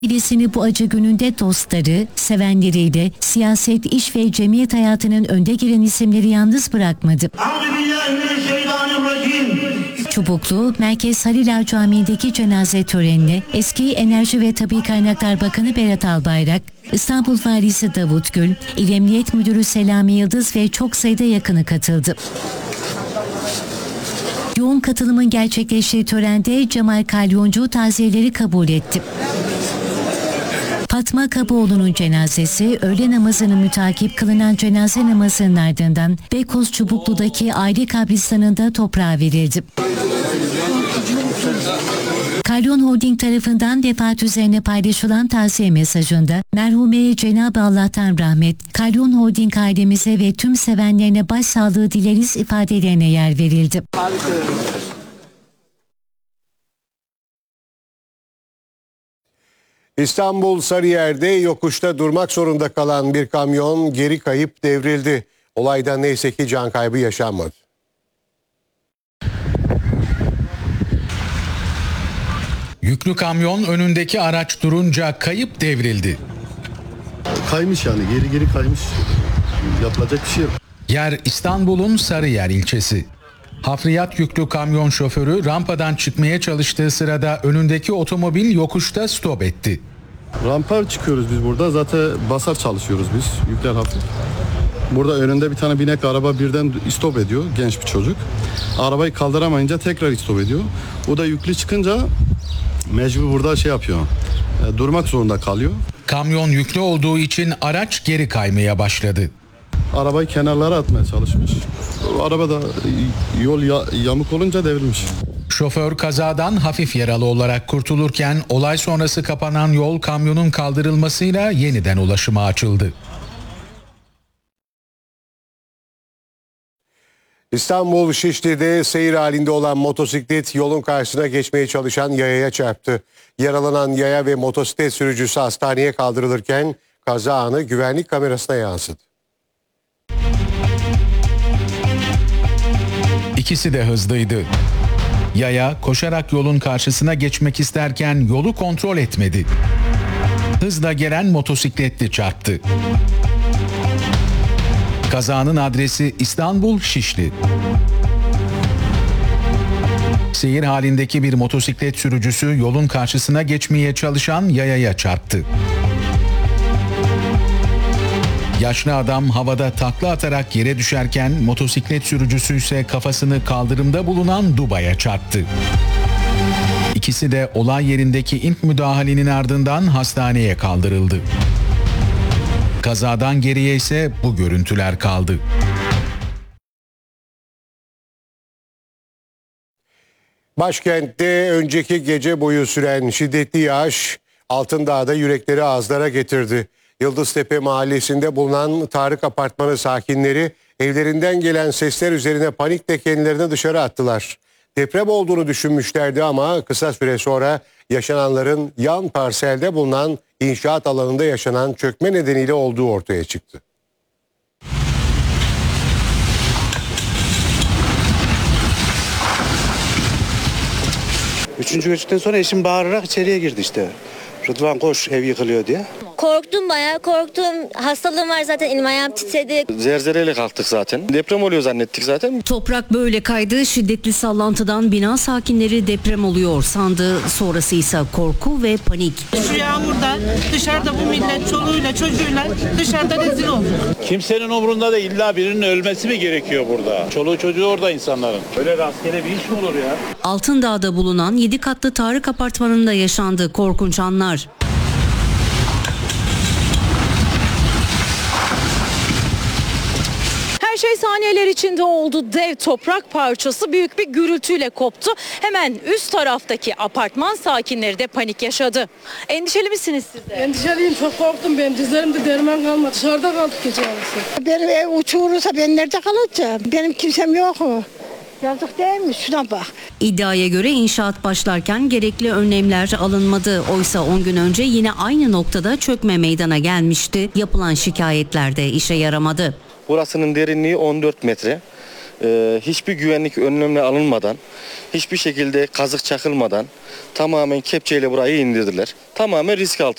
Ailesini bu acı gününde dostları, sevenleriyle siyaset, iş ve cemiyet hayatının önde gelen isimleri yalnız bırakmadı. Çubuklu, Merkez Halil Ağa Camii'ndeki cenaze törenine eski Enerji ve Tabii Kaynaklar Bakanı Berat Albayrak, İstanbul Valisi Davut Gül, İl Emniyet Müdürü Selami Yıldız ve çok sayıda yakını katıldı. Yoğun katılımın gerçekleştiği törende Cemal Kalyoncu taziyeleri kabul etti. Fatma Kaboğlu'nun cenazesi öğle namazını mütakip kılınan cenaze namazının ardından Beykoz Çubuklu'daki aile kabristanında toprağa verildi. Kalyon Holding tarafından vefat üzerine paylaşılan taziye mesajında merhumeye Cenab-ı Allah'tan rahmet, Kalyon Holding ailemize ve tüm sevenlerine başsağlığı dileriz ifadelerine yer verildi. İstanbul Sarıyer'de yokuşta durmak zorunda kalan bir kamyon geri kayıp devrildi. Olayda neyse ki can kaybı yaşanmadı. Yüklü kamyon önündeki araç durunca kayıp devrildi. Kaymış yani geri kaymış. Yapılacak bir şey yok. Yer İstanbul'un Sarıyer ilçesi. Hafriyat yüklü kamyon şoförü rampadan çıkmaya çalıştığı sırada önündeki otomobil yokuşta stop etti. Rampa çıkıyoruz biz burada. Zaten basar çalışıyoruz biz. Yükler hafif. Burada önünde bir tane binek araba birden stop ediyor. Genç bir çocuk. Arabayı kaldıramayınca tekrar stop ediyor. O da yüklü çıkınca mecbur burada şey yapıyor. Durmak zorunda kalıyor. Kamyon yüklü olduğu için araç geri kaymaya başladı. Arabayı kenarlara atmaya çalışmış. Araba da yol yamuk olunca devrilmiş. Şoför kazadan hafif yaralı olarak kurtulurken olay sonrası kapanan yol kamyonun kaldırılmasıyla yeniden ulaşıma açıldı. İstanbul Şişli'de seyir halinde olan motosiklet yolun karşısına geçmeye çalışan yayaya çarptı. Yaralanan yaya ve motosiklet sürücüsü hastaneye kaldırılırken kaza anı güvenlik kamerasına yansıdı. İkisi de hızlıydı. Yaya koşarak yolun karşısına geçmek isterken yolu kontrol etmedi. Hızla gelen motosikletli çarptı. Kazanın adresi İstanbul Şişli. Seyir halindeki bir motosiklet sürücüsü yolun karşısına geçmeye çalışan yayaya çarptı. Yaşlı adam havada takla atarak yere düşerken motosiklet sürücüsü ise kafasını kaldırımda bulunan dubaya çarptı. İkisi de olay yerindeki ilk müdahalenin ardından hastaneye kaldırıldı. Kazadan geriye ise bu görüntüler kaldı. Başkentte önceki gece boyu süren şiddetli yağış Altındağ'da yürekleri ağızlara getirdi. Yıldıztepe mahallesinde bulunan Tarık Apartmanı sakinleri evlerinden gelen sesler üzerine panikle kendilerini dışarı attılar. Deprem olduğunu düşünmüşlerdi ama kısa süre sonra yaşananların yan parselde bulunan inşaat alanında yaşanan çökme nedeniyle olduğu ortaya çıktı. Üçüncü göçükten sonra eşim bağırarak içeriye girdi işte. Rıdvan koş ev yıkılıyor diye. Korktum, bayağı korktum. Hastalığım var zaten, elim ayağım titredi. Zerzereyle kalktık zaten. Deprem oluyor zannettik zaten. Toprak böyle kaydı. Şiddetli sallantıdan bina sakinleri deprem oluyor sandı. Sonrası ise korku ve panik. Şu yağmurda dışarıda bu millet çoluğuyla çocuğuyla dışarıda rezil oldu. Kimsenin umurunda da illa birinin ölmesi mi gerekiyor burada? Çoluğu çocuğu orada insanların. Öyle rastgele bir iş mi olur ya? Altındağ'da bulunan 7 katlı Tarık Apartmanı'nda yaşandı korkunç anlar. Her şey saniyeler içinde oldu. Dev toprak parçası büyük bir gürültüyle koptu. Hemen üst taraftaki apartman sakinleri de panik yaşadı. Endişeli misiniz siz de? Endişeliyim, çok korktum ben. Dizlerimde derman kalmadı. Dışarıda kaldık gece yarısı. Benim ev uçurursa ben nerede kalacağım? Benim kimsem yok. Yazık değil mi? Şuna bak. İddiaya göre inşaat başlarken gerekli önlemler alınmadı. Oysa 10 gün önce yine aynı noktada çökme meydana gelmişti. Yapılan şikayetler de işe yaramadı. Burasının derinliği 14 metre. hiçbir güvenlik önlemleri alınmadan, hiçbir şekilde kazık çakılmadan tamamen kepçeyle burayı indirdiler. Tamamen risk altı.